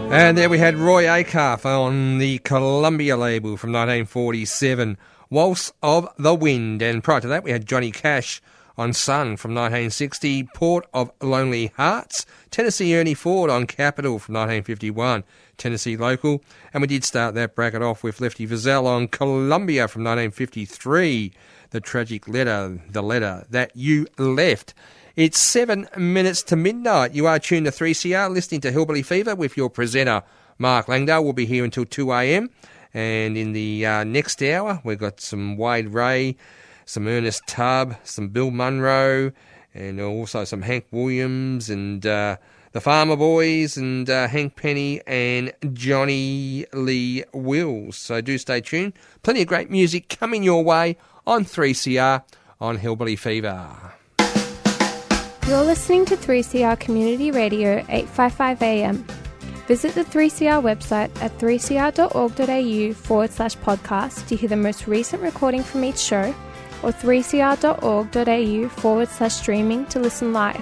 And there we had Roy Acuff on the Columbia label from 1947, Waltz of the Wind. And prior to that, we had Johnny Cash on Sun from 1960, Port of Lonely Hearts, Tennessee Ernie Ford on Capital from 1951, Tennessee local. And we did start that bracket off with Lefty Frizzell on Columbia from 1953, The Tragic Letter, The Letter That You Left. It's 7 minutes to midnight. You are tuned to 3CR, listening to Hillbilly Fever with your presenter, Mark Langdale. We'll be here until 2 a.m. And in the next hour, we've got some Wade Ray, some Ernest Tubb, some Bill Munro, and also some Hank Williams and the Farmer Boys and Hank Penny and Johnny Lee Wills. So do stay tuned. Plenty of great music coming your way on 3CR on Hillbilly Fever. You're listening to 3CR Community Radio 855 AM. Visit the 3CR website at 3cr.org.au/podcast to hear the most recent recording from each show, or 3cr.org.au/streaming to listen live.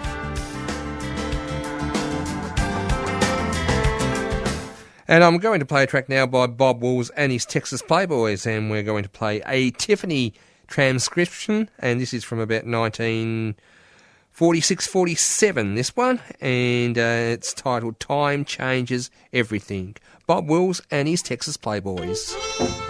And I'm going to play a track now by Bob Wills and his Texas Playboys, and we're going to play a Tiffany transcription, and this is from about 1946-47, this one, and it's titled Time Changes Everything. Bob Wills and his Texas Playboys.